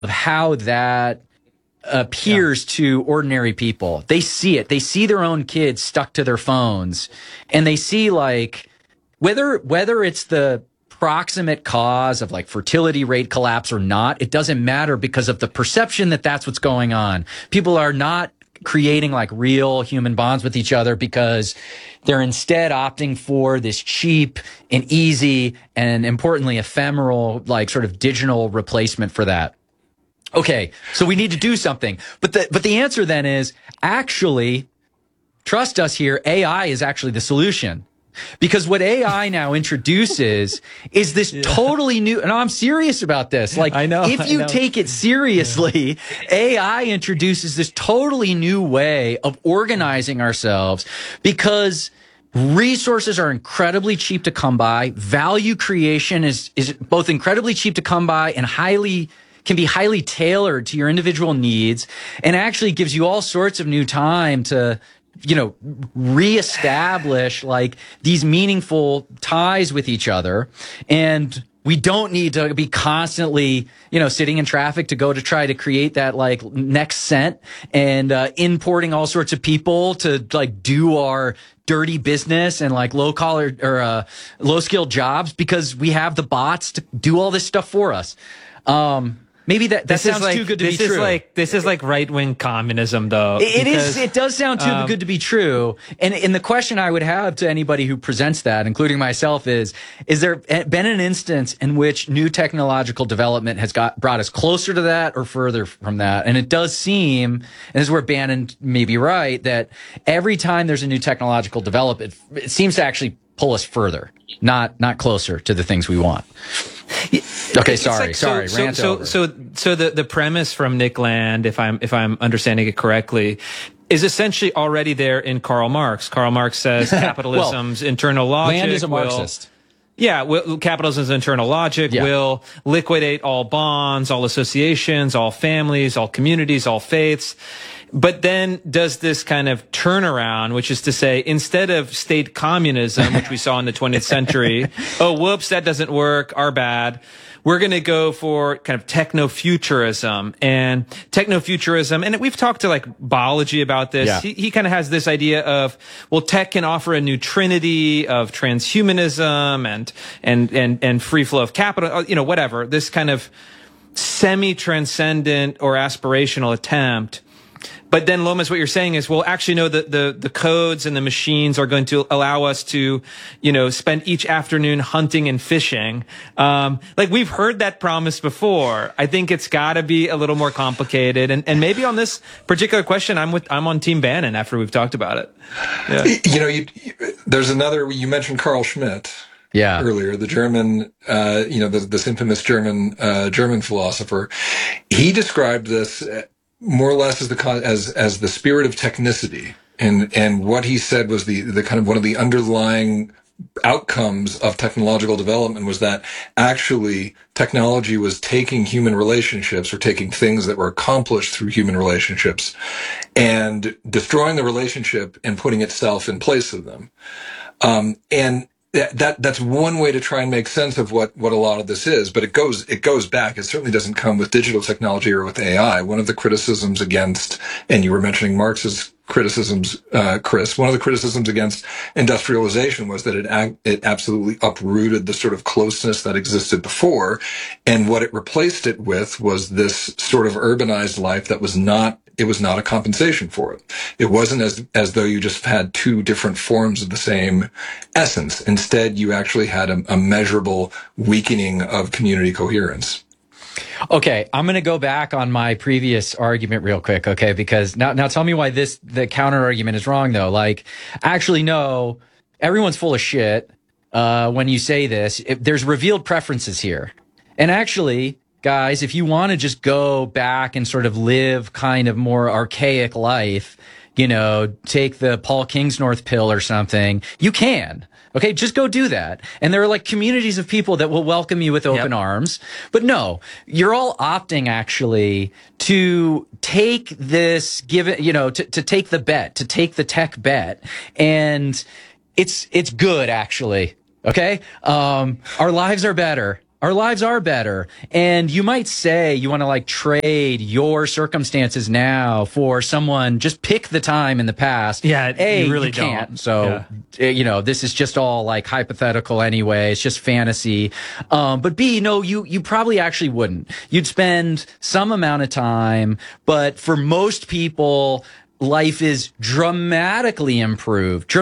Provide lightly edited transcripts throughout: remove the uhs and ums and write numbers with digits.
how that appears to ordinary people. They see it. They see their own kids stuck to their phones, and they see like whether it's the proximate cause of like fertility rate collapse or not, it doesn't matter because of the perception that that's what's going on. People are not creating like real human bonds with each other because they're instead opting for this cheap and easy and importantly ephemeral like sort of digital replacement for that. Okay, so we need to do something. But the answer then is actually, trust us here, AI is actually the solution. Because what AI now introduces is this totally new, and I'm serious about this. Like, if you take it seriously, AI introduces this totally new way of organizing ourselves because resources are incredibly cheap to come by. Value creation is both incredibly cheap to come by and can be highly tailored to your individual needs, and actually gives you all sorts of new time to, reestablish like these meaningful ties with each other. And we don't need to be constantly, sitting in traffic to try to create that like next cent and importing all sorts of people to like do our dirty business and like low collar or low skilled jobs because we have the bots to do all this stuff for us. Maybe that sounds too good to be true. This is like right-wing communism, though. It does sound too good to be true. And the question I would have to anybody who presents that, including myself, is there been an instance in which new technological development has brought us closer to that or further from that? And it does seem, and this is where Bannon may be right, that every time there's a new technological development, it seems to actually pull us further, not closer to the things we want. Okay, sorry. Rant over. So the premise from Nick Land, if I'm understanding it correctly, is essentially already there in Karl Marx. Karl Marx says capitalism's internal logic. Land is a Marxist. Capitalism's internal logic will liquidate all bonds, all associations, all families, all communities, all faiths. But then does this kind of turnaround, which is to say, instead of state communism, which we saw in the 20th century, oh, whoops, that doesn't work, our bad. We're going to go for kind of technofuturism and we've talked to like biology about this. Yeah. He kind of has this idea of, well, tech can offer a new trinity of transhumanism and free flow of capital, whatever. This kind of semi-transcendent or aspirational attempt. But then, Lomas, what you're saying is, well, actually, no, the codes and the machines are going to allow us to, spend each afternoon hunting and fishing. Like we've heard that promise before. I think it's got to be a little more complicated. And maybe on this particular question, I'm on Team Bannon after we've talked about it. Yeah. There's another, you mentioned Carl Schmitt. Yeah. Earlier, the German, this infamous German philosopher, he described this more or less as the spirit of technicity, and what he said was the kind of one of the underlying outcomes of technological development was that actually technology was taking human relationships or taking things that were accomplished through human relationships and destroying the relationship and putting itself in place of them. And that's one way to try and make sense of what a lot of this is, but it goes back. It certainly doesn't come with digital technology or with AI. One of the criticisms against, and you were mentioning Marx's criticisms, Chris, one of the criticisms against industrialization was that it absolutely uprooted the sort of closeness that existed before. And what it replaced it with was this sort of urbanized life that was not a compensation for it. It wasn't as though you just had two different forms of the same essence. Instead, you actually had a measurable weakening of community coherence. Okay, I'm going to go back on my previous argument real quick, okay? Because now tell me why the counter argument is wrong, though. Like, actually, no, everyone's full of shit when you say this. There's revealed preferences here. And actually, guys, if you want to just go back and sort of live kind of more archaic life, take the Paul Kingsnorth pill or something, you can. Okay, just go do that. And there are like communities of people that will welcome you with open arms. But no, you're all opting actually to take this to take the bet, to take the tech bet. And it's good actually. Okay? Our lives are better. our lives are better. And you might say you want to like trade your circumstances now for someone, just pick the time in the past. Yeah, you really can't. don't. So, you know, this is just all like hypothetical anyway. It's just fantasy. But B, no, you probably actually wouldn't. You'd spend some amount of time, but for most people, life is dramatically improved,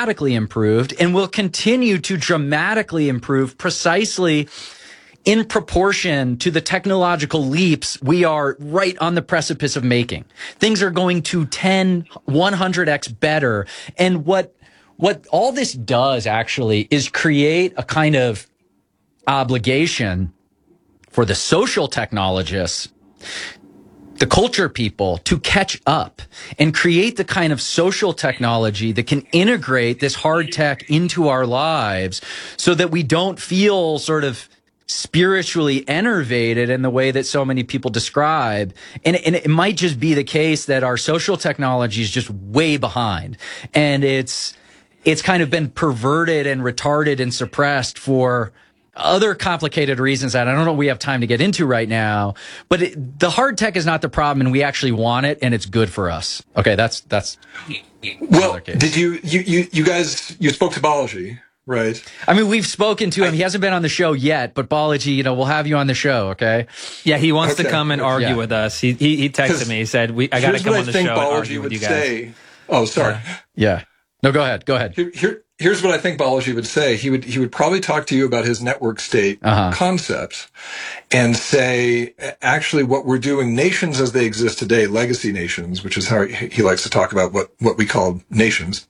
and will continue to dramatically improve precisely in proportion to the technological leaps we are right on the precipice of making. Things are going to 10, 100x better. And what all this does actually is create a kind of obligation for the social technologists, the culture people, to catch up and create the kind of social technology that can integrate this hard tech into our lives so that we don't feel sort of spiritually enervated in the way that so many people describe. And it might just be the case that our social technology is just way behind. And it's kind of been perverted and retarded and suppressed for other complicated reasons that I don't know we have time to get into right now, but the hard tech is not the problem, and we actually want it, and it's good for us. Okay, that's well. Did you guys spoke to Balaji, right? I mean, we've spoken to him. He hasn't been on the show yet, but Balaji, you know, we'll have you on the show. Okay. Yeah, he wants to come and argue with us. He texted me. He said, "I got to come on the show and argue with you guys." Oh, sorry. Yeah. No, go ahead. Here's what I think Balaji would say. He would probably talk to you about his network state concept and say, actually, what we're doing, nations as they exist today, legacy nations, which is how he likes to talk about what we call nations.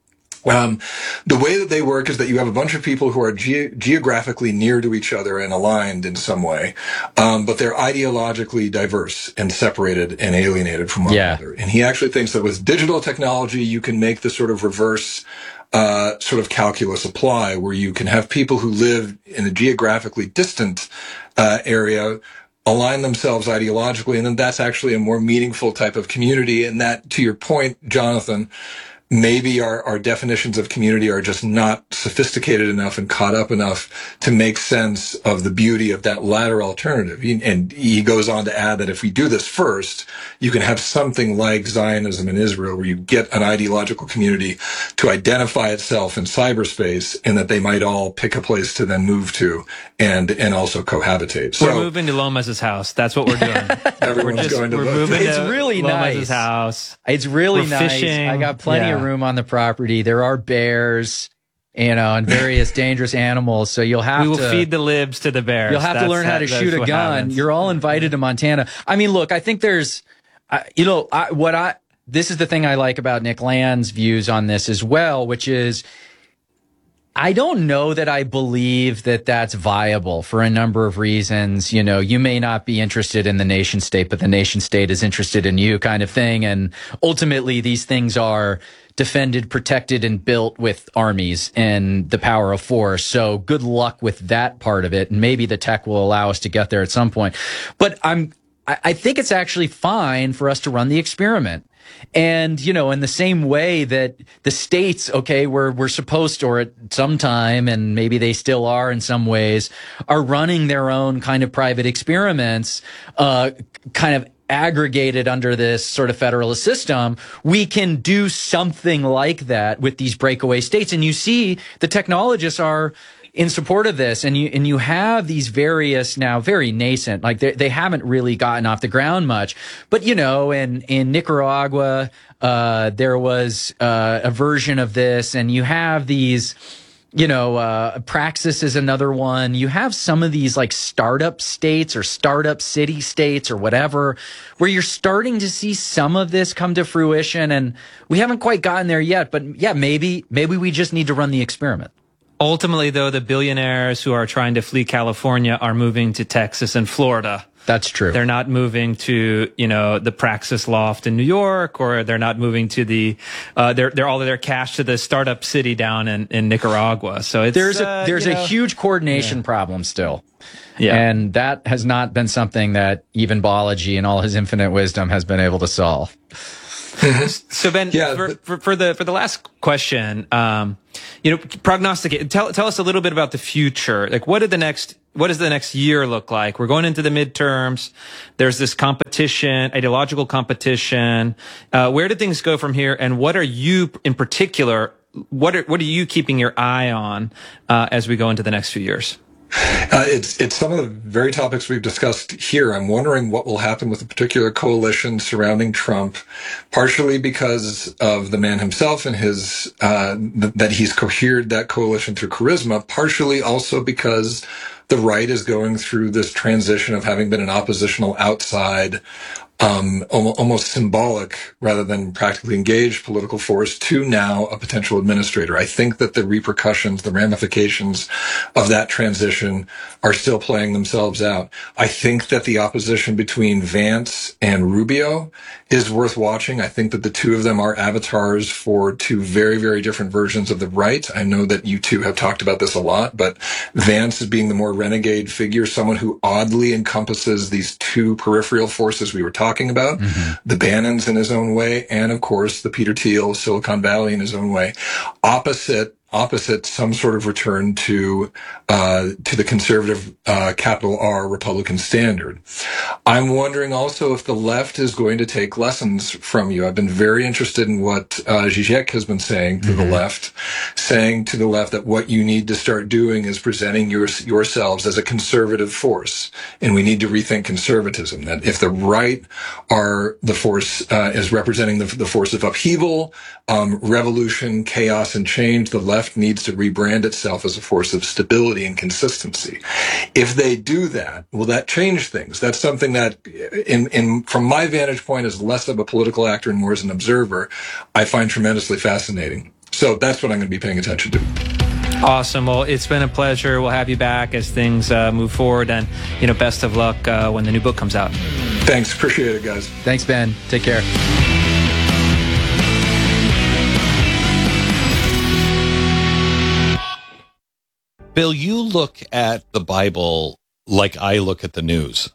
The way that they work is that you have a bunch of people who are geographically near to each other and aligned in some way, but they're ideologically diverse and separated and alienated from one another. And he actually thinks that with digital technology, you can make the sort of reverse sort of calculus apply, where you can have people who live in a geographically distant area align themselves ideologically, and then that's actually a more meaningful type of community. And that, to your point, Jonathan, maybe our definitions of community are just not sophisticated enough and caught up enough to make sense of the beauty of that latter alternative. And he goes on to add that if we do this first, you can have something like Zionism in Israel, where you get an ideological community to identify itself in cyberspace, and that they might all pick a place to then move to and also cohabitate. So we're moving to Lomas's house. That's what we're doing. Everyone's going to moving it's to really Lomas's nice. house. It's really we're nice. Fishing. I got plenty of room on the property. There are bears, you know, and various dangerous animals. So we will feed the libs to the bears. You'll have to learn how to shoot a gun. Happens. You're all invited to Montana. I mean, look, I think there's, this is the thing I like about Nick Land's views on this as well, which is, I don't know that I believe that that's viable for a number of reasons. You know, you may not be interested in the nation state, but the nation state is interested in you, kind of thing. And ultimately, these things are defended, protected, and built with armies and the power of force. So good luck with that part of it. And maybe the tech will allow us to get there at some point. But I think it's actually fine for us to run the experiment. And, you know, in the same way that the states, okay, we're supposed to, or at some time, and maybe they still are in some ways, are running their own kind of private experiments, kind of aggregated under this sort of federalist system, we can do something like that with these breakaway states. And you see the technologists are in support of this, and you have these various, now very nascent, like they haven't really gotten off the ground much, but you know, in Nicaragua, there was a version of this, and you have these, you know, Praxis is another one. You have some of these like startup states or startup city states or whatever, where you're starting to see some of this come to fruition, and we haven't quite gotten there yet, but yeah, maybe we just need to run the experiment. Ultimately, though, the billionaires who are trying to flee California are moving to Texas and Florida. That's true. They're not moving to, you know, the Praxis loft in New York, or they're not moving to the, they're all of their cash to the startup city down in Nicaragua. So it's, there's a huge coordination problem still. Yeah. And that has not been something that even Balaji in all his infinite wisdom has been able to solve. So Ben, for the last question, you know, prognosticate. Tell us a little bit about the future. Like, what do the next what does the next year look like? We're going into the midterms. There's this competition, ideological competition. Where do things go from here? And what are you in particular, what are you keeping your eye on as we go into the next few years? It's some of the very topics we've discussed here. I'm wondering what will happen with a particular coalition surrounding Trump, partially because of the man himself and his that he's cohered that coalition through charisma, partially also because the right is going through this transition of having been an oppositional outside, almost symbolic rather than practically engaged political force to now a potential administrator. I think that the repercussions, the ramifications of that transition are still playing themselves out. I think that the opposition between Vance and Rubio is worth watching. I think that the two of them are avatars for two very, very different versions of the right. I know that you two have talked about this a lot, but Vance is being the more renegade figure, someone who oddly encompasses these two peripheral forces we were talking about, the Bannons in his own way, and of course the Peter Thiel, Silicon Valley in his own way, opposite some sort of return to the conservative capital R Republican standard. I'm wondering also if the left is going to take lessons from you. I've been very interested in what Zizek has been saying to the left, that what you need to start doing is presenting yourselves as a conservative force, and we need to rethink conservatism. That if the right are the force is representing the force of upheaval, revolution, chaos, and change, the left needs to rebrand itself as a force of stability and consistency. If they do that, will that change things? That's something that, from my vantage point as less of a political actor and more as an observer, I find tremendously fascinating. So that's what I'm going to be paying attention to. Awesome. Well, it's been a pleasure. We'll have you back as things move forward, and best of luck when the new book comes out. Thanks. Appreciate it, guys. Thanks, Ben. Take care. Bill, you look at the Bible like I look at the news.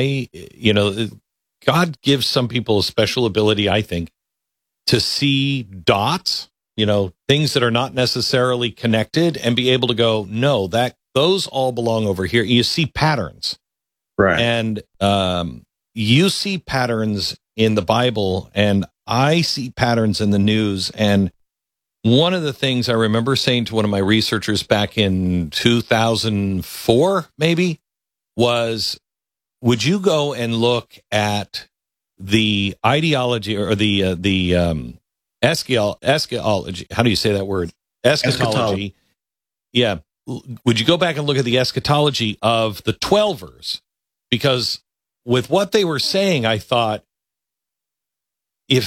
God gives some people a special ability, I think, to see dots, things that are not necessarily connected, and be able to go, no, those all belong over here. You see patterns. Right. And you see patterns in the Bible, and I see patterns in the news. And one of the things I remember saying to one of my researchers back in 2004, maybe, was, would you go and look at the ideology or the eschatology? How do you say that word? Eschatology. Yeah. Would you go back and look at the eschatology of the 12ers? Because with what they were saying, I thought, if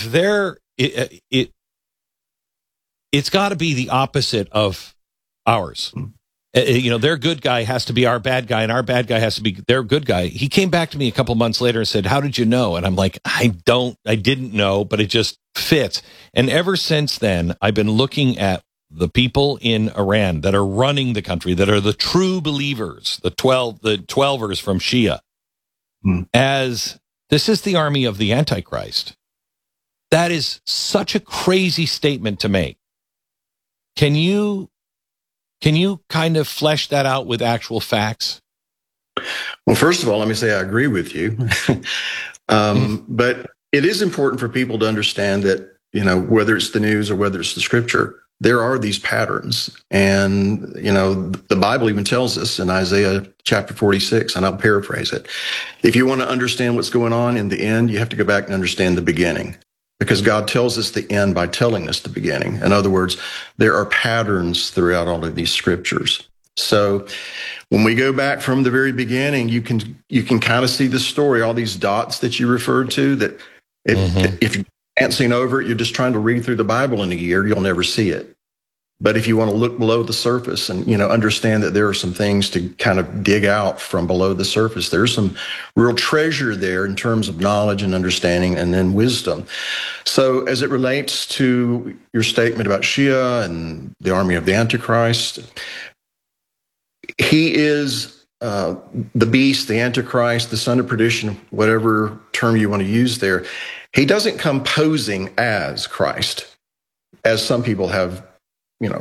it's got to be the opposite of ours. Their good guy has to be our bad guy, and our bad guy has to be their good guy. He came back to me a couple months later and said, "How did you know?" And I'm like, I didn't know, but it just fits. And ever since then, I've been looking at the people in Iran that are running the country, that are the true believers, the 12ers from Shia, as this is the army of the Antichrist. That is such a crazy statement to make. Can you kind of flesh that out with actual facts? Well, first of all, let me say I agree with you. But it is important for people to understand that, whether it's the news or whether it's the scripture, there are these patterns. And, the Bible even tells us in Isaiah chapter 46, and I'll paraphrase it. If you want to understand what's going on in the end, you have to go back and understand the beginning. Because God tells us the end by telling us the beginning. In other words, there are patterns throughout all of these scriptures. So when we go back from the very beginning, you can kind of see the story, all these dots that you referred to, that if you're dancing over it, you're just trying to read through the Bible in a year, you'll never see it. But if you want to look below the surface and, understand that there are some things to kind of dig out from below the surface, there's some real treasure there in terms of knowledge and understanding and then wisdom. So as it relates to your statement about Shia and the army of the Antichrist, he is the beast, the Antichrist, the son of perdition, whatever term you want to use there. He doesn't come posing as Christ, as some people have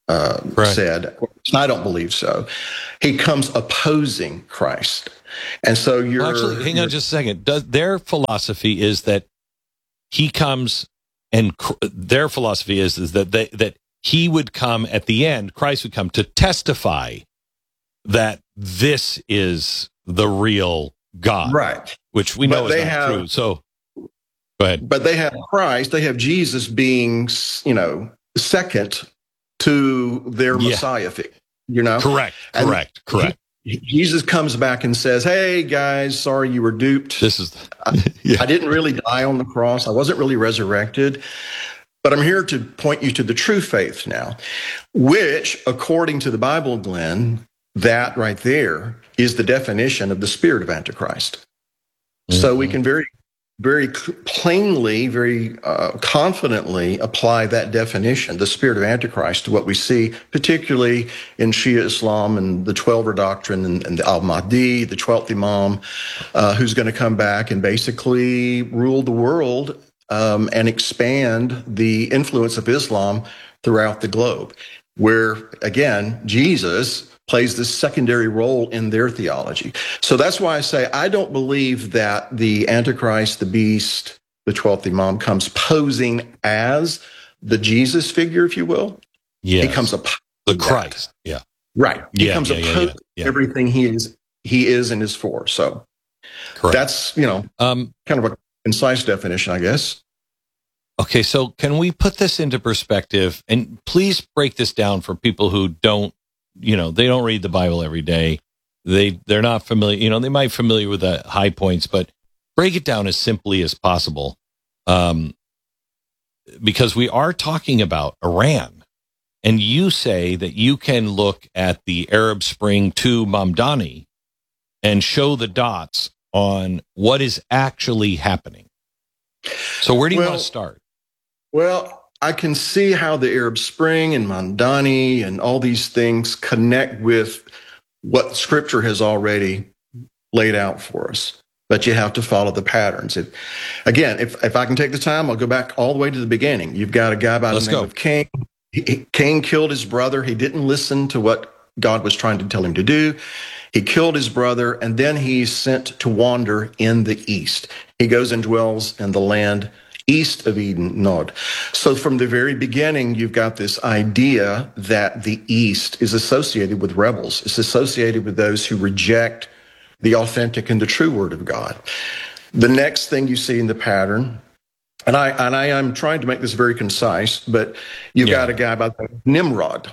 said. I don't believe so. He comes opposing Christ. And so actually, hang on just a second. Their philosophy is that he comes, and their philosophy is that he would come at the end, Christ would come to testify that this is the real God. Right. Which we know is not true. So, go ahead. But they have Christ, they have Jesus being, second to their Messiah figure, Correct. Jesus comes back and says, "Hey guys, sorry you were duped. I didn't really die on the cross. I wasn't really resurrected, but I'm here to point you to the true faith now," which, according to the Bible, Glenn, that right there is the definition of the spirit of Antichrist. Mm-hmm. So we can very, very plainly, very confidently apply that definition, the spirit of Antichrist, to what we see, particularly in Shia Islam and the Twelver doctrine and the Al-Mahdi, the 12th Imam, who's going to come back and basically rule the world and expand the influence of Islam throughout the globe, where, again, Jesus plays this secondary role in their theology. So that's why I say I don't believe that the Antichrist, the beast, the 12th Imam comes posing as the Jesus figure, if you will. Yes. He comes opposing the Christ. That. Yeah. Right. He comes opposing everything he is and is for. So that's, kind of a concise definition, I guess. Okay, so can we put this into perspective? And please break this down for people who don't, they don't read the Bible every day. They're not familiar, they might be familiar with the high points, but break it down as simply as possible. Because we are talking about Iran. And you say that you can look at the Arab Spring to Mamdani and show the dots on what is actually happening. So where do you want to start? Well, I can see how the Arab Spring and Mamdani and all these things connect with what Scripture has already laid out for us. But you have to follow the patterns. Again, if I can take the time, I'll go back all the way to the beginning. You've got a guy by the name of Cain. Cain killed his brother. He didn't listen to what God was trying to tell him to do. He killed his brother, and then he's sent to wander in the east. He goes and dwells in the land east of Eden, Nod. So from the very beginning, you've got this idea that the East is associated with rebels. It's associated with those who reject the authentic and the true word of God. The next thing you see in the pattern, and I am trying to make this very concise, but you've got a guy by the Nimrod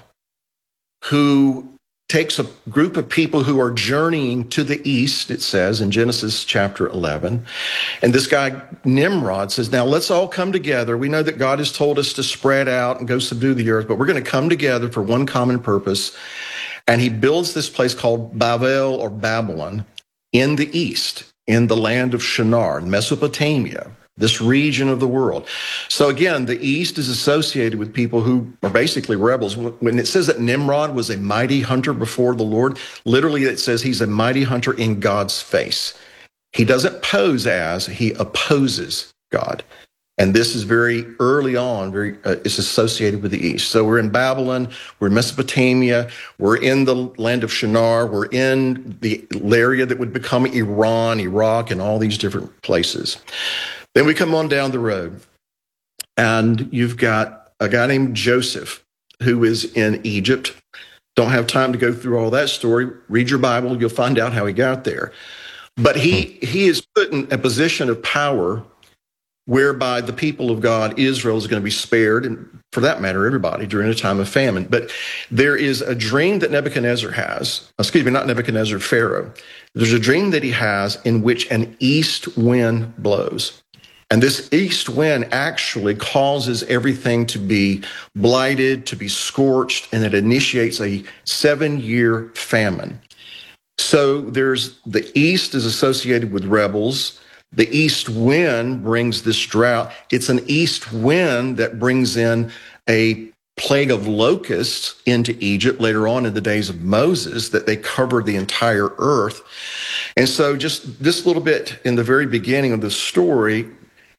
who takes a group of people who are journeying to the east, it says in Genesis chapter 11. And this guy, Nimrod, says, now let's all come together. We know that God has told us to spread out and go subdue the earth, but we're going to come together for one common purpose. And he builds this place called Babel or Babylon in the east, in the land of Shinar, Mesopotamia, this region of the world. So again, the East is associated with people who are basically rebels. When it says that Nimrod was a mighty hunter before the Lord, literally it says he's a mighty hunter in God's face. He doesn't pose as, he opposes God. And this is very early on, it's associated with the East. So we're in Babylon, we're in Mesopotamia, we're in the land of Shinar, we're in the area that would become Iran, Iraq, and all these different places. Then we come on down the road, and you've got a guy named Joseph who is in Egypt. Don't have time to go through all that story. Read your Bible, you'll find out how he got there. But he is put in a position of power whereby the people of God, Israel, is going to be spared, and for that matter, everybody, during a time of famine. But there is a dream that Nebuchadnezzar has, not Nebuchadnezzar, Pharaoh. There's a dream that he has in which an east wind blows. And this east wind actually causes everything to be blighted, to be scorched, and it initiates a 7-year famine. So the east is associated with rebels. The east wind brings this drought. It's an east wind that brings in a plague of locusts into Egypt later on in the days of Moses, that they covered the entire earth. And so just this little bit in the very beginning of the story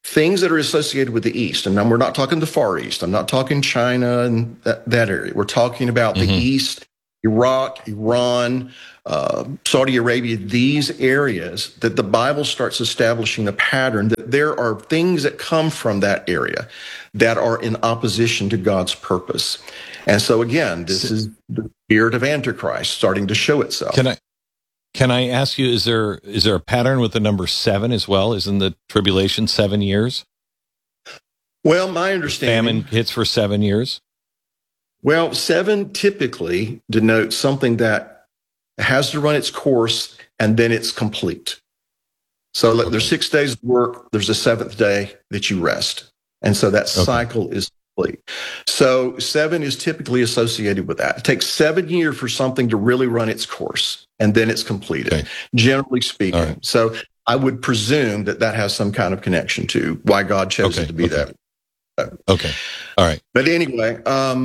things that are associated with the East. And now we're not talking the Far East. I'm not talking China and that area. We're talking about the East, Iraq, Iran, Saudi Arabia, these areas that the Bible starts establishing a pattern that there are things that come from that area that are in opposition to God's purpose. And so again, this is the spirit of Antichrist starting to show itself. Can I ask you, is there a pattern with the number 7 as well? Isn't the tribulation 7 years? Well, my understanding... Famine hits for 7 years? Well, 7 typically denotes something that has to run its course and then it's complete. So there's 6 days of work, there's a 7th day that you rest. And so that cycle is complete. So 7 is typically associated with that. It takes 7 years for something to really run its course, and then it's completed, generally speaking. Right. So I would presume that has some kind of connection to why God chose it to be that. Okay. All right. But anyway,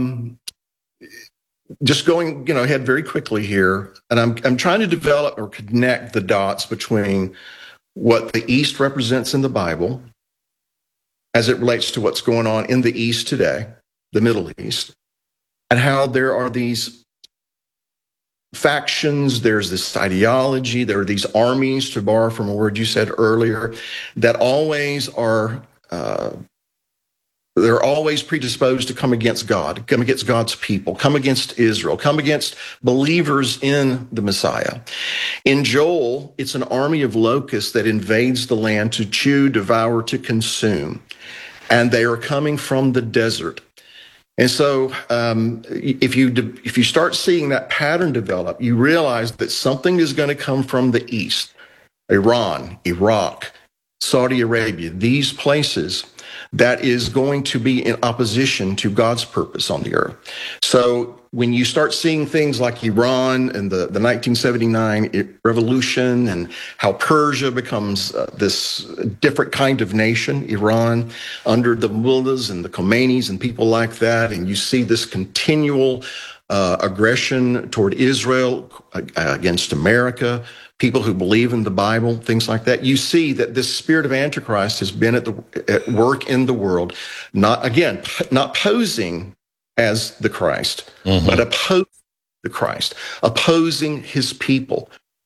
just going ahead very quickly here, and I'm trying to develop or connect the dots between what the East represents in the Bible as it relates to what's going on in the East today, the Middle East, and how there are these factions, there's this ideology, there are these armies, to borrow from a word you said earlier, that always are, they're always predisposed to come against God, come against God's people, come against Israel, come against believers in the Messiah. In Joel, it's an army of locusts that invades the land to chew, devour, to consume. And they are coming from the desert. And so if you start seeing that pattern develop, you realize that something is going to come from the East, Iran, Iraq, Saudi Arabia, these places, that is going to be in opposition to God's purpose on the earth. So when you start seeing things like Iran and the 1979 revolution and how Persia becomes this different kind of nation, Iran, under the mullahs and the Khomeinis and people like that, and you see this continual aggression toward Israel against America, people who believe in the Bible, things like that, you see that this spirit of Antichrist has been at work in the world, not posing as the Christ, but opposing the Christ, opposing his people.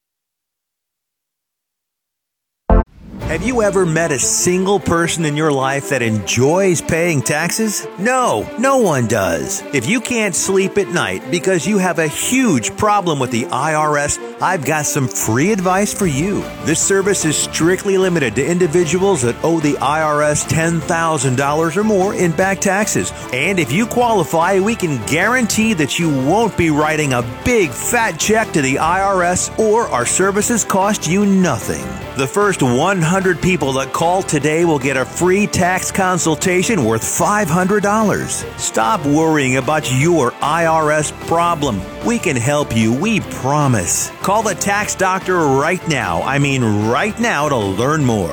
Have you ever met a single person in your life that enjoys paying taxes? No, no one does. If you can't sleep at night because you have a huge problem with the IRS, I've got some free advice for you. This service is strictly limited to individuals that owe the IRS $10,000 or more in back taxes. And if you qualify, we can guarantee that you won't be writing a big fat check to the IRS, or our services cost you nothing. The first 100 people that call today will get a free tax consultation worth $500. Stop worrying about your IRS problem. We can help you, we promise. Call the Tax Doctor right now. I mean right now, to learn more.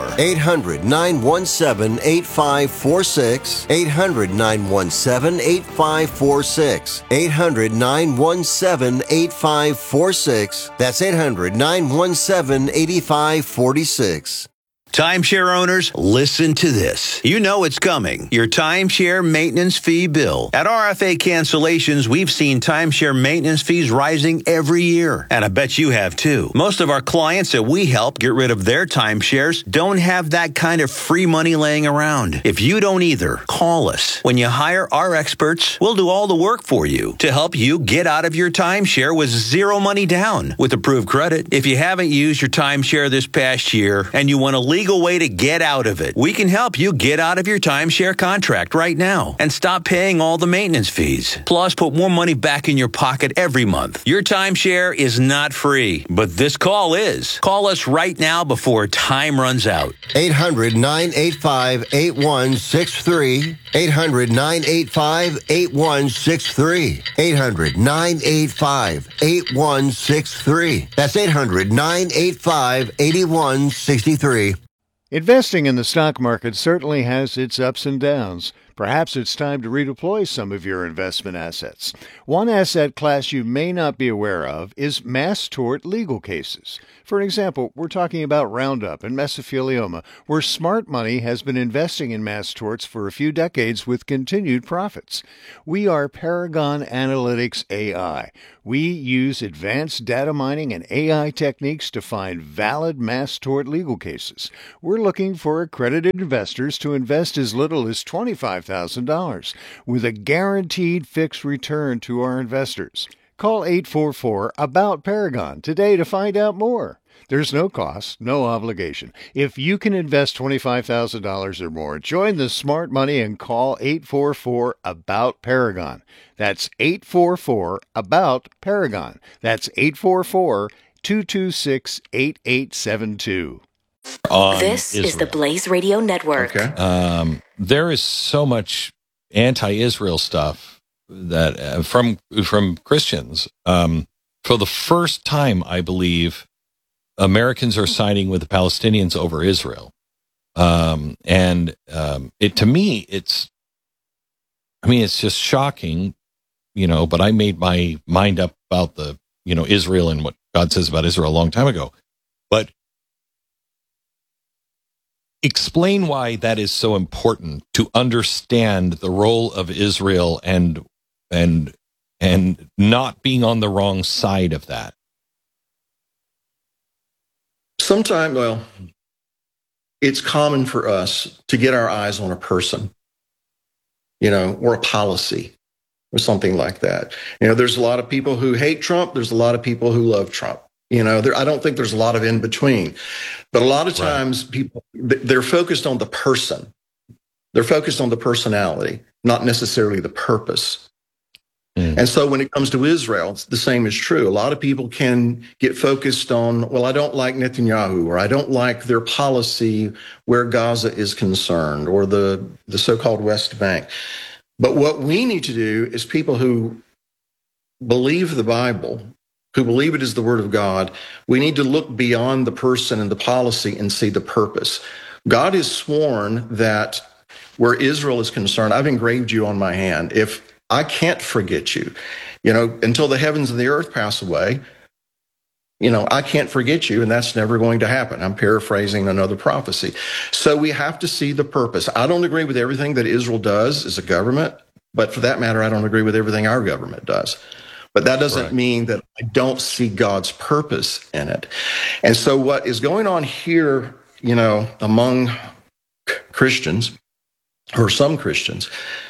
800-917-8546. 800-917-8546. 800-917-8546. That's 800-917-8546. Timeshare owners, listen to this. You know it's coming. Your timeshare maintenance fee bill. At RFA Cancellations, we've seen timeshare maintenance fees rising every year. And I bet you have too. Most of our clients that we help get rid of their timeshares don't have that kind of free money laying around. If you don't either, call us. When you hire our experts, we'll do all the work for you to help you get out of your timeshare with zero money down with approved credit. If you haven't used your timeshare this past year and you want to legal way to get out of it, we can help you get out of your timeshare contract right now and stop paying all the maintenance fees. Plus, put more money back in your pocket every month. Your timeshare is not free, but this call is. Call us right now before time runs out. 800-985-8163. 800-985-8163. 800-985-8163. That's 800-985-8163. Investing in the stock market certainly has its ups and downs, Perhaps it's time to redeploy some of your investment assets. One asset class you may not be aware of is mass tort legal cases. For example, we're talking about Roundup and mesothelioma, where smart money has been investing in mass torts for a few decades with continued profits. We are Paragon Analytics AI. We use advanced data mining and AI techniques to find valid mass tort legal cases. We're looking for accredited investors to invest as little as $25,000 with a guaranteed fixed return to our investors. Call 844-ABOUT-PARAGON today to find out more. There's no cost, no obligation. If you can invest $25,000 or more, join the smart money and call 844-ABOUT-PARAGON. That's 844-ABOUT-PARAGON. That's 844-226-8872. This is the Blaze Radio Network. Okay. There is so much anti-Israel stuff that from Christians. For the first time, I believe, Americans are siding with the Palestinians over Israel. It to me, it's just shocking, but I made my mind up about Israel and what God says about Israel a long time ago. But explain why that is so important to understand the role of Israel and not being on the wrong side of that. Sometimes, it's common for us to get our eyes on a person, or a policy or something like that. There's a lot of people who hate Trump. There's a lot of people who love Trump. I don't think there's a lot of in between, but a lot of times people, they're focused on the person. They're focused on the personality, not necessarily the purpose. And so when it comes to Israel, the same is true. A lot of people can get focused on, I don't like Netanyahu, or I don't like their policy where Gaza is concerned, or the so-called West Bank. But what we need to do is people who believe the Bible, who believe it is the Word of God, we need to look beyond the person and the policy and see the purpose. God has sworn that where Israel is concerned, I've engraved you on my hand. If I can't forget you, until the heavens and the earth pass away, I can't forget you, and that's never going to happen. I'm paraphrasing another prophecy. So we have to see the purpose. I don't agree with everything that Israel does as a government, but for that matter, I don't agree with everything our government does. But that doesn't mean that I don't see God's purpose in it. And so what is going on here, among Christians, or some Christians,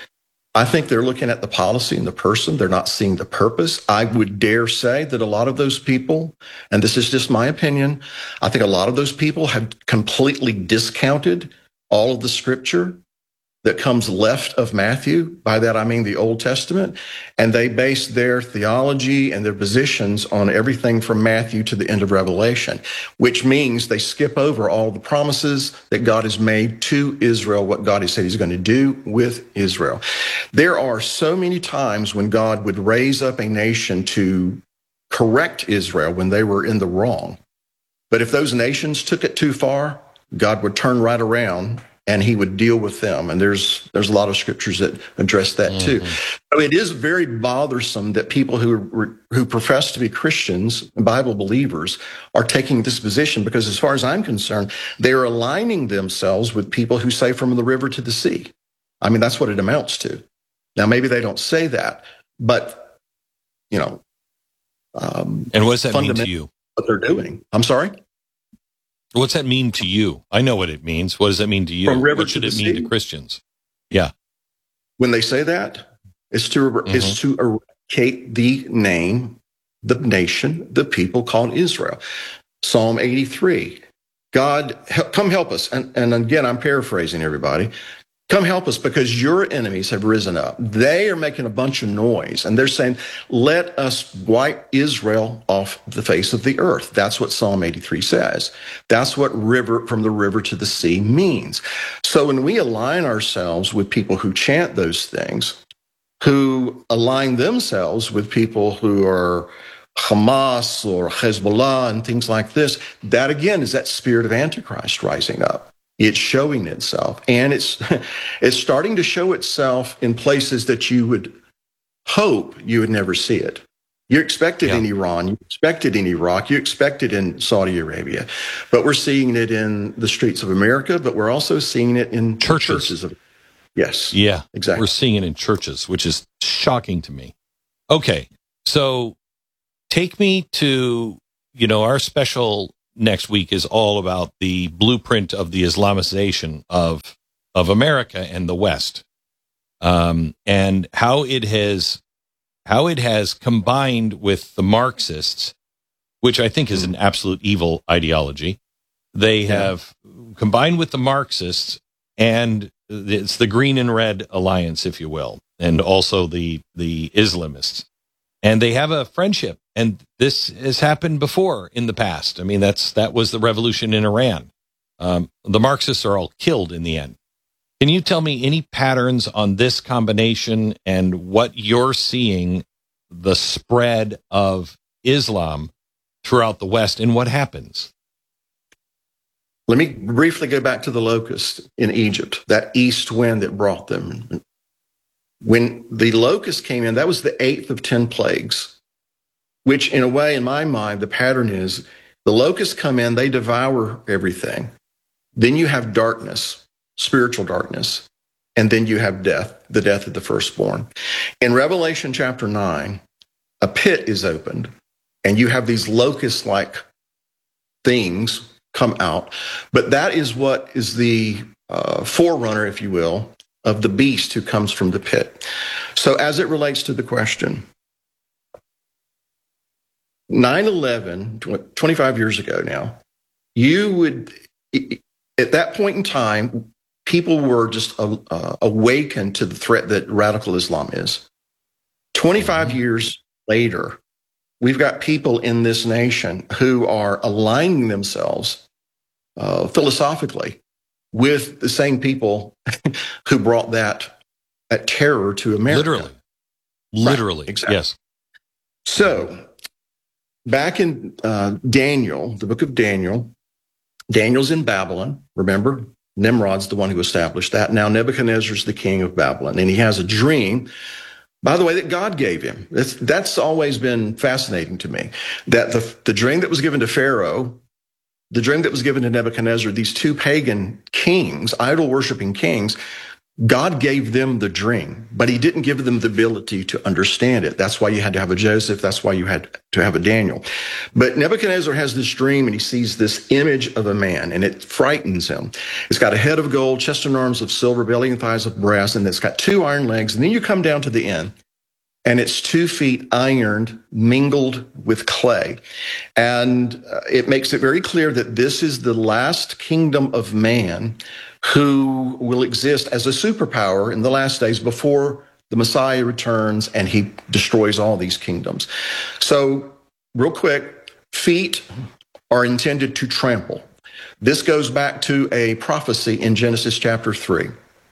I think they're looking at the policy and the person. They're not seeing the purpose. I would dare say that a lot of those people, and this is just my opinion, I think a lot of those people have completely discounted all of the scripture that comes left of Matthew. By that, I mean the Old Testament. And they base their theology and their positions on everything from Matthew to the end of Revelation, which means they skip over all the promises that God has made to Israel, what God has said he's going to do with Israel. There are so many times when God would raise up a nation to correct Israel when they were in the wrong. But if those nations took it too far, God would turn right around and he would deal with them. And there's a lot of scriptures that address that too. So it is very bothersome that people who profess to be Christians, Bible believers, are taking this position, because as far as I'm concerned, they're aligning themselves with people who say from the river to the sea. I mean, that's what it amounts to. Now, maybe they don't say that, but, and what does that mean to you? What they're doing. I'm sorry? What's that mean to you? I know what it means. What does that mean to you? From river what should to it the mean sea? to Christians? Yeah. When they say that, it's to eradicate the name, the nation, the people called Israel. Psalm 83. God, come help us. And again, I'm paraphrasing everybody. Come help us because your enemies have risen up. They are making a bunch of noise, and they're saying, let us wipe Israel off the face of the earth. That's what Psalm 83 says. That's what river from the river to the sea means. So when we align ourselves with people who chant those things, who align themselves with people who are Hamas or Hezbollah and things like this, that again is that spirit of Antichrist rising up. It's showing itself, and it's starting to show itself in places that you would hope you would never see it. You expect it in Iran, you expect it in Iraq, you expect it in Saudi Arabia, but we're seeing it in the streets of America, but we're also seeing it in churches. Yes. Yeah, exactly. We're seeing it in churches, which is shocking to me. Okay, so take me to, our special next week is all about the blueprint of the Islamization of America and the West, and how it has combined with the Marxists, which I think is an absolute evil ideology. They have combined with the Marxists, and it's the green and red alliance, if you will, and also the Islamists. And they have a friendship, and this has happened before in the past. I mean, that was the revolution in Iran. The Marxists are all killed in the end. Can you tell me any patterns on this combination and what you're seeing the spread of Islam throughout the West and what happens? Let me briefly go back to the locust in Egypt, that east wind that brought them. When the locust came in, that was the 8th of 10 plagues, which in a way, in my mind, the pattern is the locusts come in, they devour everything. Then you have darkness, spiritual darkness, and then you have death, the death of the firstborn. In Revelation chapter 9, a pit is opened, and you have these locust-like things come out. But that is what is the forerunner, if you will, of the beast who comes from the pit. So as it relates to the question, 9/11, 25 years ago now, at that point in time, people were just awakened to the threat that radical Islam is. 25 years later, we've got people in this nation who are aligning themselves philosophically with the same people who brought that terror to America. Literally, right, exactly. Yes. So, back in Daniel, the book of Daniel, Daniel's in Babylon, remember? Nimrod's the one who established that. Now Nebuchadnezzar's the king of Babylon, and he has a dream, by the way, that God gave him. That's always been fascinating to me, that the dream that was given to Pharaoh, the dream that was given to Nebuchadnezzar, these two pagan kings, idol-worshiping kings, God gave them the dream, but he didn't give them the ability to understand it. That's why you had to have a Joseph. That's why you had to have a Daniel. But Nebuchadnezzar has this dream, and he sees this image of a man, and it frightens him. It's got a head of gold, chest and arms of silver, belly and thighs of brass, and it's got 2 iron legs. And then you come down to the end, and it's 2 feet ironed, mingled with clay. And it makes it very clear that this is the last kingdom of man who will exist as a superpower in the last days before the Messiah returns and he destroys all these kingdoms. So, real quick, feet are intended to trample. This goes back to a prophecy in Genesis chapter 3.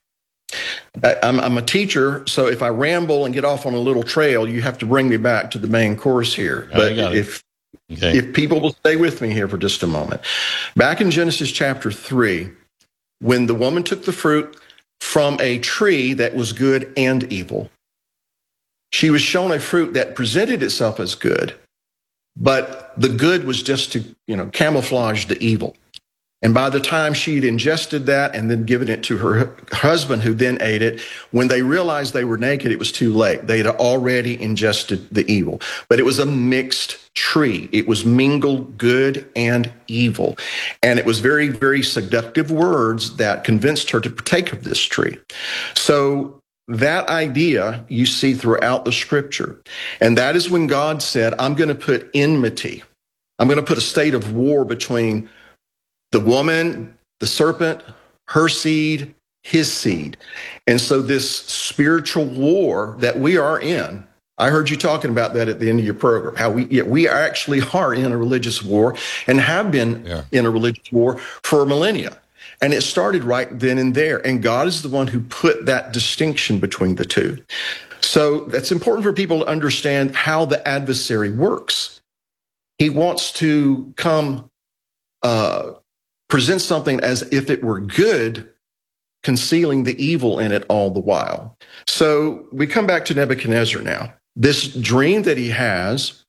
I'm a teacher, so if I ramble and get off on a little trail, you have to bring me back to the main course here. But if people will stay with me here for just a moment. Back in Genesis chapter 3, when the woman took the fruit from a tree that was good and evil, she was shown a fruit that presented itself as good, but the good was just to, camouflage the evil. And by the time she'd ingested that and then given it to her husband, who then ate it, when they realized they were naked, it was too late. They had already ingested the evil. But it was a mixed tree. It was mingled good and evil. And it was very, very seductive words that convinced her to partake of this tree. So that idea you see throughout the scripture. And that is when God said, I'm going to put enmity. I'm going to put a state of war between the woman, the serpent, her seed, his seed. And so this spiritual war that we are in, I heard you talking about that at the end of your program, how we actually are in a religious war and have been in a religious war for millennia. And it started right then and there. And God is the one who put that distinction between the two. So that's important for people to understand how the adversary works. He wants to come presents something as if it were good, concealing the evil in it all the while. So we come back to Nebuchadnezzar now. This dream that he has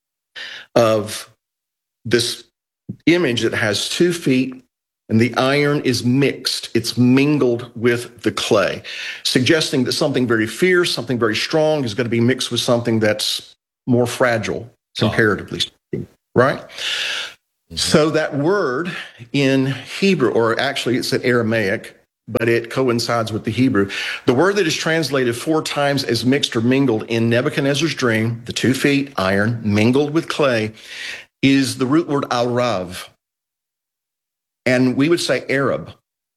of this image that has 2 feet, and the iron is mixed. It's mingled with the clay, suggesting that something very fierce, something very strong is going to be mixed with something that's more fragile, comparatively speaking, right? Mm-hmm. So that word in Hebrew, or actually it's in Aramaic, but it coincides with the Hebrew. The word that is translated 4 times as mixed or mingled in Nebuchadnezzar's dream, the 2 feet, iron, mingled with clay, is the root word al-rav. And we would say Arab.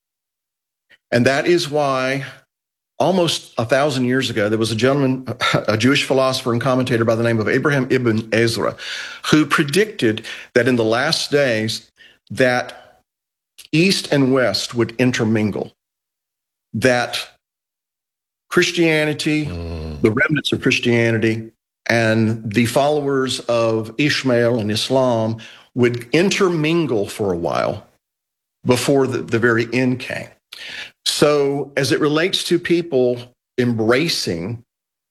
And that is why almost 1,000 years ago, there was a gentleman, a Jewish philosopher and commentator by the name of Abraham ibn Ezra, who predicted that in the last days that East and West would intermingle, that Christianity, the remnants of Christianity, and the followers of Ishmael and Islam would intermingle for a while before the very end came. So as it relates to people embracing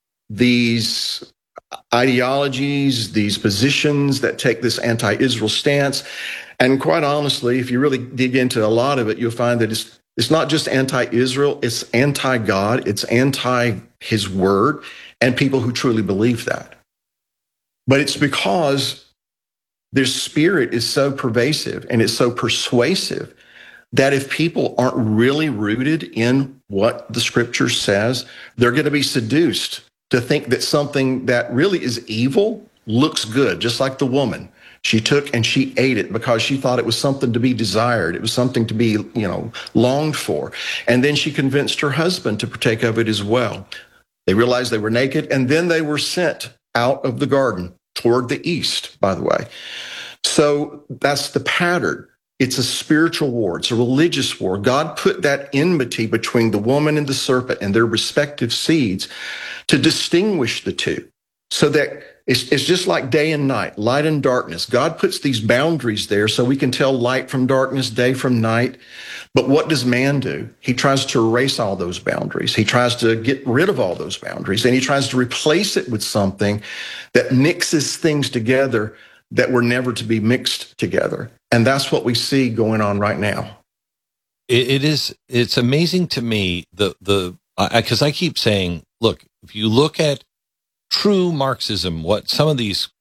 these ideologies, these positions that take this anti-Israel stance, and quite honestly, if you really dig into a lot of it, you'll find that it's not just anti-Israel, it's anti-God, it's anti-his word, and people who truly believe that. But it's because their spirit is so pervasive and it's so persuasive that if people aren't really rooted in what the scripture says, they're going to be seduced to think that something that really is evil looks good, just like the woman. She took and she ate it because she thought it was something to be desired. It was something to be, longed for. And then she convinced her husband to partake of it as well. They realized they were naked, and then they were sent out of the garden toward the east, by the way. So that's the pattern. It's a spiritual war. It's a religious war. God put that enmity between the woman and the serpent and their respective seeds to distinguish the two, so that it's just like day and night, light and darkness. God puts these boundaries there so we can tell light from darkness, day from night. But what does man do? He tries to erase all those boundaries. He tries to get rid of all those boundaries, and he tries to replace it with something that mixes things together that were never to be mixed together. And that's what we see going on right now. It's amazing to me, because I keep saying, look, if you look at true Marxism, what some of these,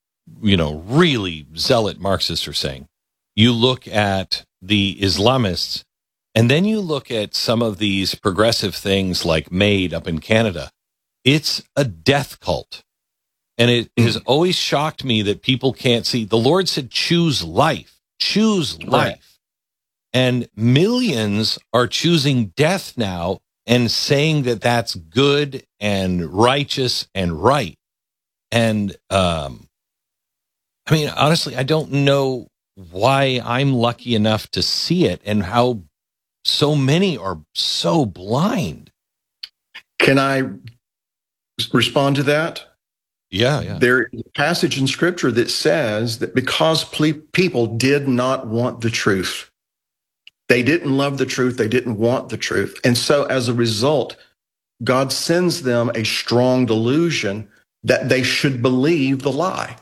really zealot Marxists are saying, you look at the Islamists, and then you look at some of these progressive things like MAID up in Canada, it's a death cult. And it has always shocked me that people can't see. The Lord said, choose life. Choose life. Right. And millions are choosing death now and saying that that's good and righteous and right. And, honestly, I don't know why I'm lucky enough to see it and how so many are so blind. Can I respond to that? Yeah. There is a passage in Scripture that says that because people did not want the truth, they didn't love the truth, they didn't want the truth. And so as a result, God sends them a strong delusion that they should believe the lie.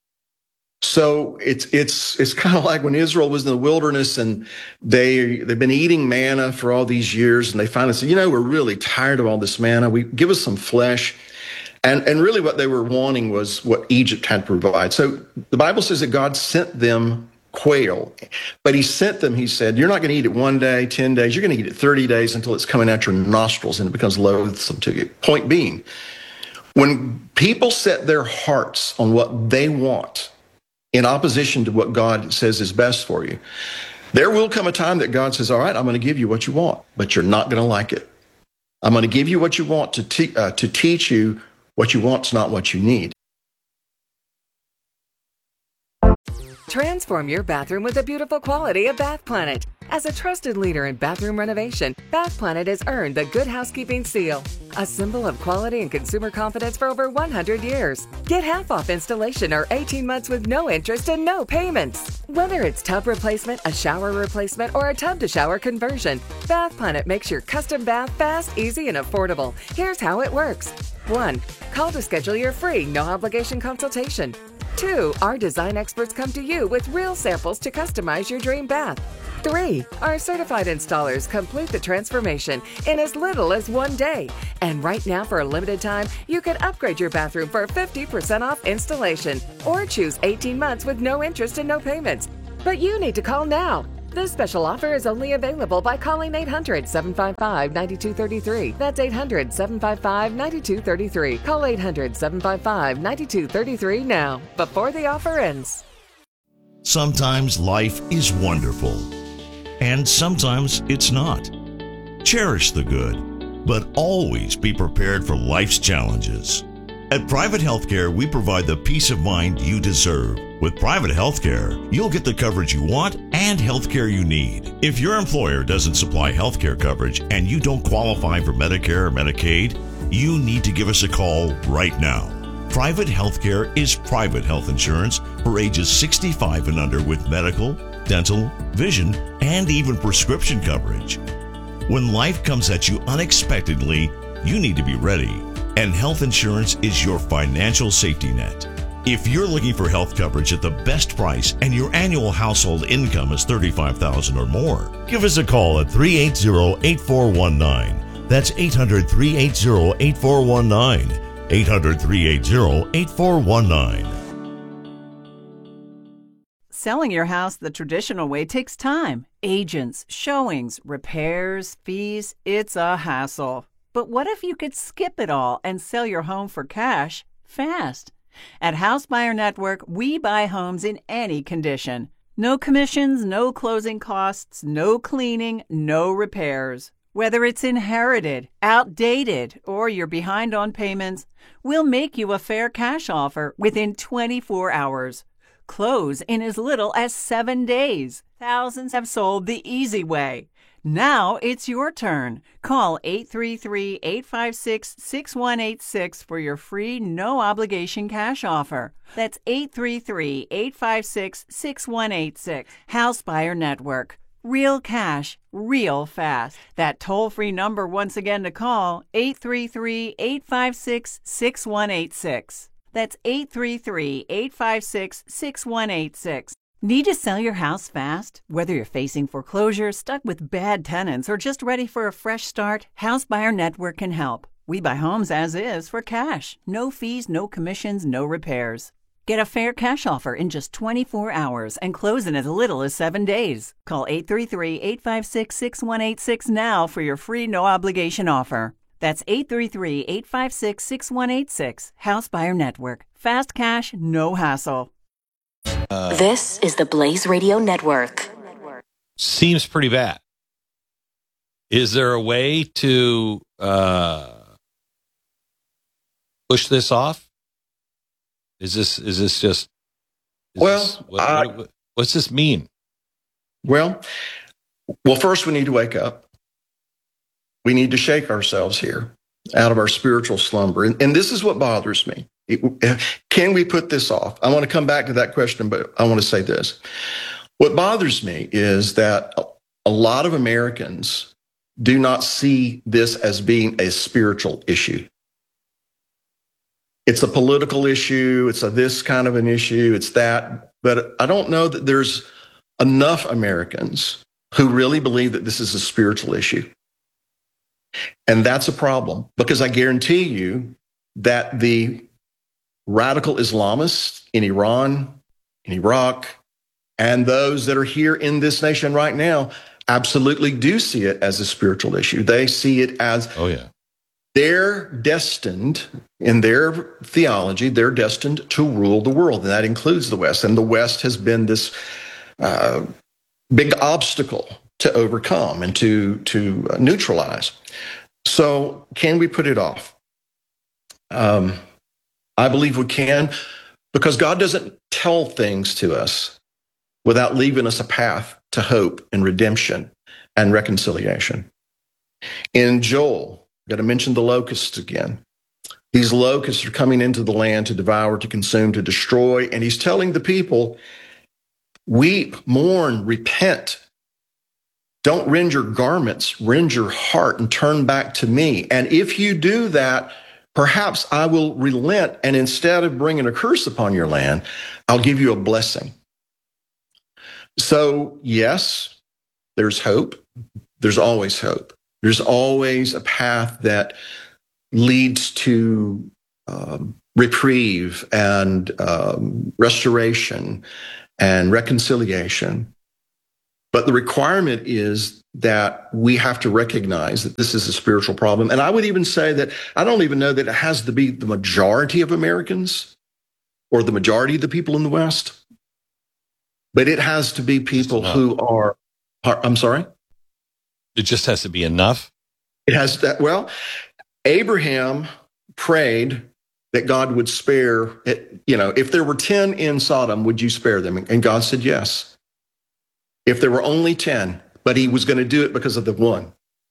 So it's kind of like when Israel was in the wilderness and they've been eating manna for all these years, and they finally said, we're really tired of all this manna. Give us some flesh. And really what they were wanting was what Egypt had to provide. So the Bible says that God sent them quail, but he sent them, he said, you're not going to eat it 1 day, 10 days, you're going to eat it 30 days until it's coming out your nostrils and it becomes loathsome to you. Point being, when people set their hearts on what they want in opposition to what God says is best for you, there will come a time that God says, all right, I'm going to give you what you want, but you're not going to like it. I'm going to give you what you want to teach you what you want is not what you need. Transform your bathroom with the beautiful quality of Bath Planet. As a trusted leader in bathroom renovation, Bath Planet has earned the Good Housekeeping seal, a symbol of quality and consumer confidence for over 100 years. Get half off installation or 18 months with no interest and no payments. Whether it's tub replacement, a shower replacement, or a tub-to-shower conversion, Bath Planet makes your custom bath fast, easy, and affordable. Here's how it works. 1. Call to schedule your free, no-obligation consultation. 2. Our design experts come to you with real samples to customize your dream bath. 3. Our certified installers complete the transformation in as little as 1 day. And right now, for a limited time, you can upgrade your bathroom for 50% off installation or choose 18 months with no interest and no payments. But you need to call now. This special offer is only available by calling 800-755-9233. That's 800-755-9233. Call 800-755-9233 now, before the offer ends. Sometimes life is wonderful, and sometimes it's not. Cherish the good, but always be prepared for life's challenges. At Private Healthcare, we provide the peace of mind you deserve. With Private Healthcare, you'll get the coverage you want and healthcare you need. If your employer doesn't supply healthcare coverage and you don't qualify for Medicare or Medicaid, you need to give us a call right now. Private Healthcare is private health insurance for ages 65 and under with medical, dental, vision, and even prescription coverage. When life comes at you unexpectedly, you need to be ready. And health insurance is your financial safety net. If you're looking for health coverage at the best price and your annual household income is $35,000 or more, give us a call at 380-8419. That's 800-380-8419. 800-380-8419. Selling your house the traditional way takes time. Agents, showings, repairs, fees. It's a hassle. But what if you could skip it all and sell your home for cash fast? At House Buyer Network, we buy homes in any condition. No commissions, no closing costs, no cleaning, no repairs. Whether it's inherited, outdated, or you're behind on payments, we'll make you a fair cash offer within 24 hours. Close in as little as 7 days. Thousands have sold the easy way. Now it's your turn. Call 833-856-6186 for your free no-obligation cash offer. That's 833-856-6186. House Buyer Network. Real cash, real fast. That toll-free number once again to call, 833-856-6186. That's 833-856-6186. Need to sell your house fast? Whether you're facing foreclosure, stuck with bad tenants, or just ready for a fresh start, House Buyer Network can help. We buy homes as is for cash. No fees, no commissions, no repairs. Get a fair cash offer in just 24 hours and close in as little as 7 days. Call 833-856-6186 now for your free no-obligation offer. That's 833-856-6186. House Buyer Network. Fast cash, no hassle. This is the Blaze Radio Network. Seems pretty bad. Is there a way to push this off? Is this just? What's this mean? Well, first we need to wake up. We need to shake ourselves here out of our spiritual slumber, and this is what bothers me. Can we put this off? I want to come back to that question, but I want to say this. What bothers me is that a lot of Americans do not see this as being a spiritual issue. It's a political issue. It's this kind of an issue. It's that. But I don't know that there's enough Americans who really believe that this is a spiritual issue. And that's a problem, because I guarantee you that the radical Islamists in Iran, in Iraq, and those that are here in this nation right now absolutely do see it as a spiritual issue. They see it as, they're destined, in their theology, they're destined to rule the world, and that includes the West. And the West has been this big obstacle to overcome and to neutralize. So can we put it off? I believe we can, because God doesn't tell things to us without leaving us a path to hope and redemption and reconciliation. In Joel, I've got to mention the locusts again. These locusts are coming into the land to devour, to consume, to destroy. And he's telling the people, weep, mourn, repent. Don't rend your garments, rend your heart and turn back to me. And if you do that, perhaps I will relent. And instead of bringing a curse upon your land, I'll give you a blessing. So yes, there's hope. There's always hope. There's always a path that leads to reprieve and restoration and reconciliation. But the requirement is that we have to recognize that this is a spiritual problem. And I would even say that I don't even know that it has to be the majority of Americans or the majority of the people in the West, but it has to be people who are, I'm sorry? It just has to be enough? It has that. Well, Abraham prayed that God would spare it. You know, if there were 10 in Sodom, would you spare them? And God said yes. If there were only 10, but he was going to do it because of the one.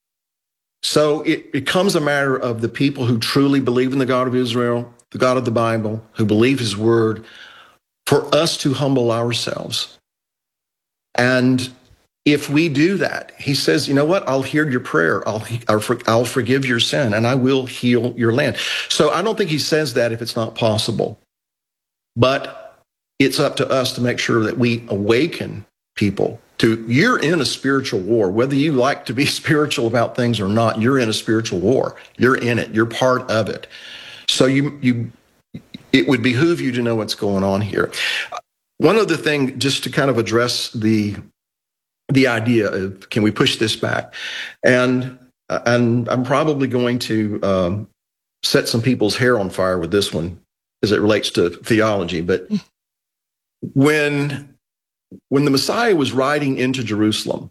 So it becomes a matter of the people who truly believe in the God of Israel, the God of the Bible, who believe his word, for us to humble ourselves. And if we do that, he says, you know what? I'll hear your prayer. I'll forgive your sin, and I will heal your land. So I don't think he says that if it's not possible. But it's up to us to make sure that we awaken people to, you're in a spiritual war. Whether you like to be spiritual about things or not, you're in a spiritual war. You're in it. You're part of it. So it would behoove you to know what's going on here. One other thing, just to kind of address the idea of, can we push this back? And I'm probably going to set some people's hair on fire with this one as it relates to theology. But when the Messiah was riding into Jerusalem,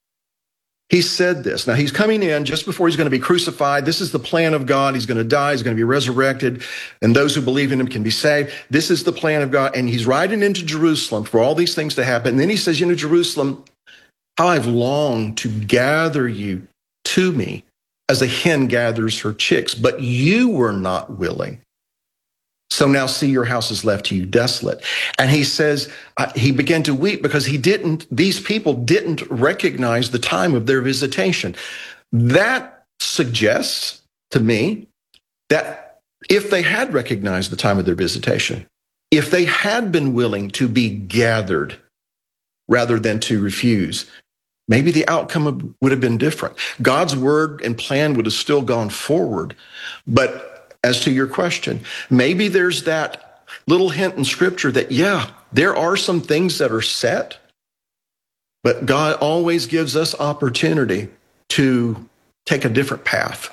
he said this. Now, he's coming in just before he's going to be crucified. This is the plan of God. He's going to die. He's going to be resurrected. And those who believe in him can be saved. This is the plan of God. And he's riding into Jerusalem for all these things to happen. And then he says, you know, Jerusalem, how I've longed to gather you to me as a hen gathers her chicks, but you were not willing. So now see, your house is left to you desolate. And he says, he began to weep because these people didn't recognize the time of their visitation. That suggests to me that if they had recognized the time of their visitation, if they had been willing to be gathered rather than to refuse, maybe the outcome would have been different. God's word and plan would have still gone forward. But as to your question, maybe there's that little hint in Scripture that, yeah, there are some things that are set, but God always gives us opportunity to take a different path.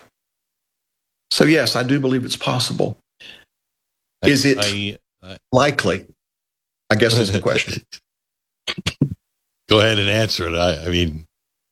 So yes, I do believe it's possible. Is it likely? I guess is the question. Go ahead and answer it. I mean,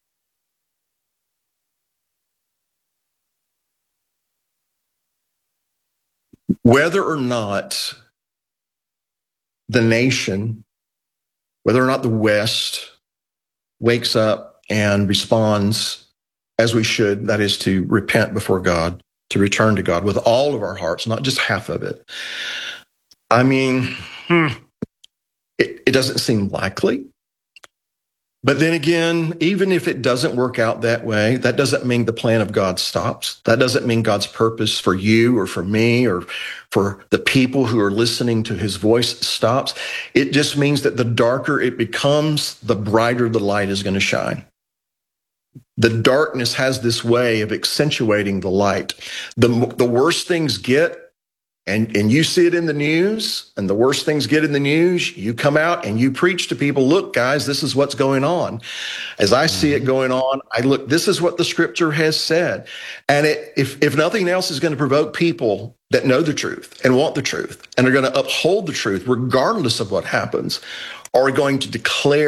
whether or not the nation, whether or not the West wakes up and responds as we should, that is to repent before God, to return to God with all of our hearts, not just half of it. I mean, it doesn't seem likely. But then again, even if it doesn't work out that way, that doesn't mean the plan of God stops. That doesn't mean God's purpose for you or for me or for the people who are listening to his voice stops. It just means that the darker it becomes, the brighter the light is going to shine. The darkness has this way of accentuating the light. The worse things get, and you see it in the news, and the worse things get in the news, you come out and you preach to people, look, guys, this is what's going on. As I see it going on, this is what the Scripture has said. And if nothing else is going to provoke people that know the truth and want the truth and are going to uphold the truth, regardless of what happens, are going to declare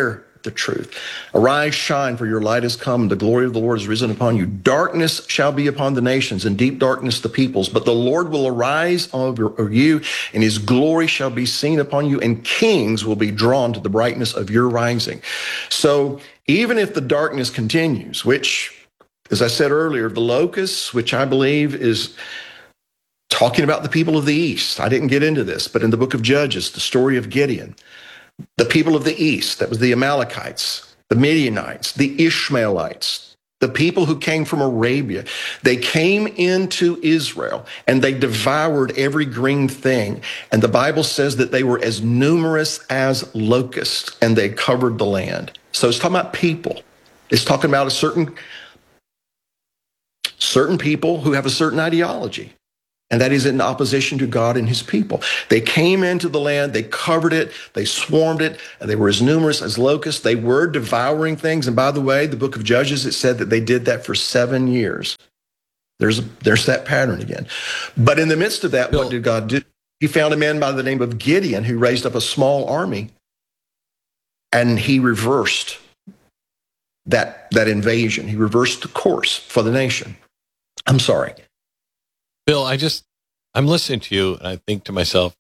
the truth. Arise, shine, for your light has come, and the glory of the Lord is risen upon you. Darkness shall be upon the nations, and deep darkness the peoples. But the Lord will arise over you, and his glory shall be seen upon you, and kings will be drawn to the brightness of your rising. So even if the darkness continues, which, as I said earlier, the locusts, which I believe is talking about the people of the East. I didn't get into this, but in the book of Judges, the story of Gideon, the people of the East, that was the Amalekites, the Midianites, the Ishmaelites, the people who came from Arabia, they came into Israel and they devoured every green thing. And the Bible says that they were as numerous as locusts and they covered the land. So it's talking about people. It's talking about certain people who have a certain ideology. And that is in opposition to God and his people. They came into the land, they covered it, they swarmed it, and they were as numerous as locusts. They were devouring things. And by the way, the book of Judges, it said that they did that for 7 years. There's that pattern again. But in the midst of that, what did God do? He found a man by the name of Gideon who raised up a small army, and he reversed that invasion. He reversed the course for the nation. I'm sorry. Bill, I'm listening to you and I think to myself,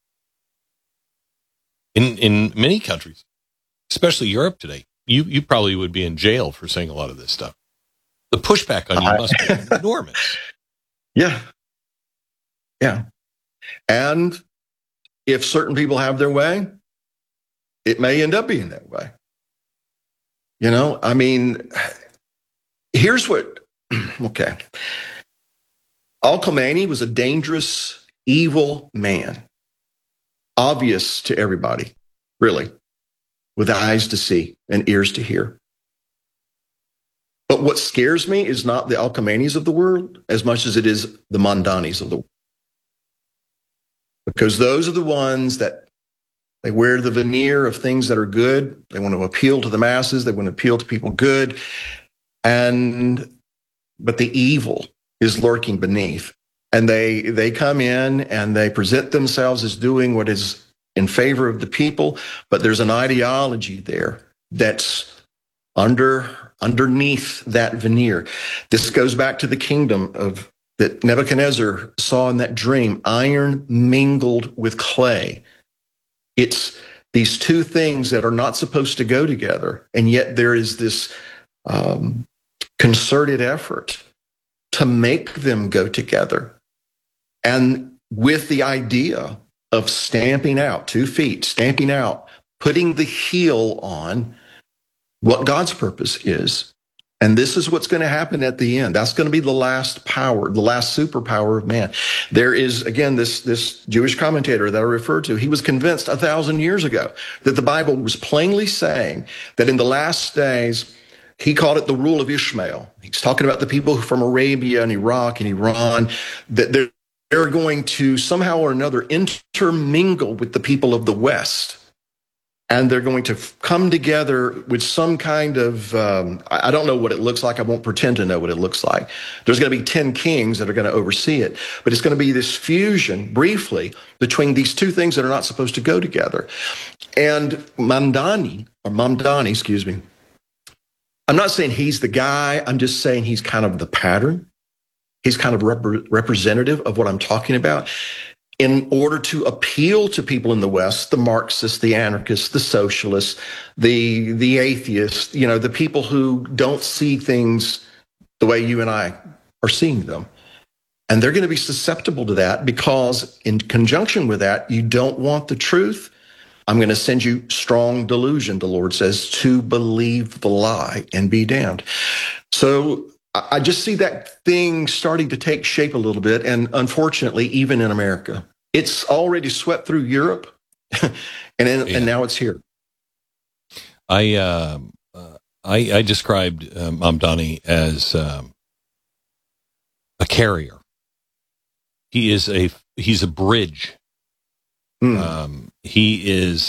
in many countries, especially Europe today, you probably would be in jail for saying a lot of this stuff. The pushback on you must be enormous. Yeah. Yeah. And if certain people have their way, it may end up being that way. You know, I mean, here's what, okay. Al-Khamenei was a dangerous, evil man, obvious to everybody, really, with eyes to see and ears to hear. But what scares me is not the Al-Khameneis of the world as much as it is the Mamdanis of the world. Because those are the ones that they wear the veneer of things that are good. They want to appeal to the masses. They want to appeal to people good. But the evil is lurking beneath. And they come in and they present themselves as doing what is in favor of the people, but there's an ideology there that's underneath that veneer. This goes back to the kingdom that Nebuchadnezzar saw in that dream, iron mingled with clay. It's these two things that are not supposed to go together, and yet there is this concerted effort to make them go together. And with the idea of stamping out, 2 feet, stamping out, putting the heel on what God's purpose is. And this is what's going to happen at the end. That's going to be the last power, the last superpower of man. There is, again, this Jewish commentator that I referred to. He was convinced 1,000 years ago that the Bible was plainly saying that in the last days, he called it the rule of Ishmael. He's talking about the people from Arabia and Iraq and Iran, that they're going to somehow or another intermingle with the people of the West. And they're going to come together with some kind of, I don't know what it looks like. I won't pretend to know what it looks like. There's going to be 10 kings that are going to oversee it. But it's going to be this fusion, briefly, between these two things that are not supposed to go together. And Mamdani, excuse me, I'm not saying he's the guy. I'm just saying he's kind of the pattern. He's kind of representative of what I'm talking about. In order to appeal to people in the West, the Marxists, the anarchists, the socialists, the atheists, the people who don't see things the way you and I are seeing them. And they're going to be susceptible to that because in conjunction with that, you don't want the truth. I'm going to send you strong delusion, the Lord says, to believe the lie and be damned. So I just see that thing starting to take shape a little bit. And unfortunately, even in America, it's already swept through Europe and now it's here. I described Mamdani as a carrier. He's a bridge. He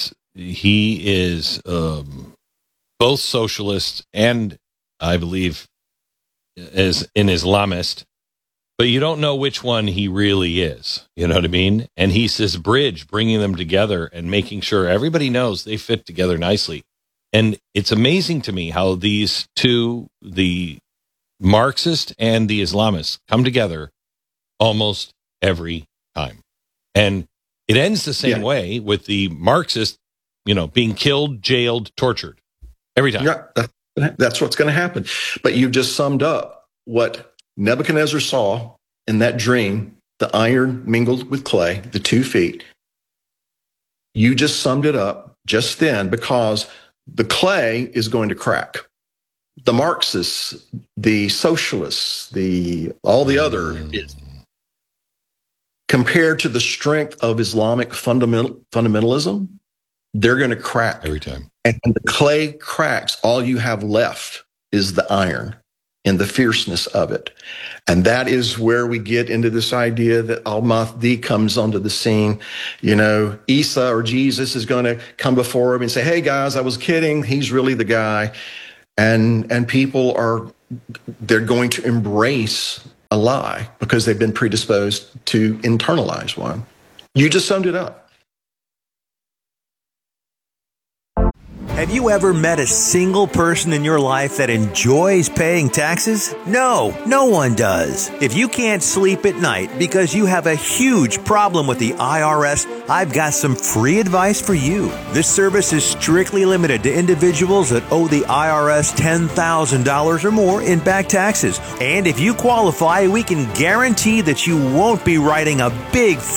is both socialist and, I believe, as an Islamist, but you don't know which one he really is. You know what I mean? And he's this bridge, bringing them together and making sure everybody knows they fit together nicely. And it's amazing to me how these two, the Marxist and the Islamists, come together almost every time. And it ends the same way with the Marxist, being killed, jailed, tortured every time. Yeah, that's what's going to happen. But you've just summed up what Nebuchadnezzar saw in that dream, the iron mingled with clay, the 2 feet. You just summed it up just then, because the clay is going to crack. The Marxists, the socialists, all the other, compared to the strength of Islamic fundamentalism, they're going to crack every time. And when the clay cracks, all you have left is the iron and the fierceness of it. And that is where we get into this idea that Al-Mahdi comes onto the scene. Isa or Jesus is going to come before him and say, hey guys, I was kidding. He's really the guy. And people they're going to embrace a lie because they've been predisposed to internalize one. You just summed it up. Have you ever met a single person in your life that enjoys paying taxes? No, no one does. If you can't sleep at night because you have a huge problem with the IRS, I've got some free advice for you. This service is strictly limited to individuals that owe the IRS $10,000 or more in back taxes. And if you qualify, we can guarantee that you won't be writing a big